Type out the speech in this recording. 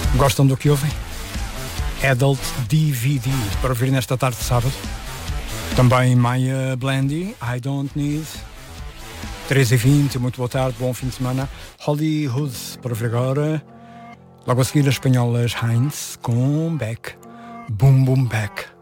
Gostam do que ouvem? Adult DVD, para ouvir nesta tarde de sábado. Também Maya Blandy, I Don't Need. 13h20, muito boa tarde, bom fim de semana. Hollywood, para ouvir agora. Logo a seguir as espanholas Heinz com Beck. Boom Boom Beck.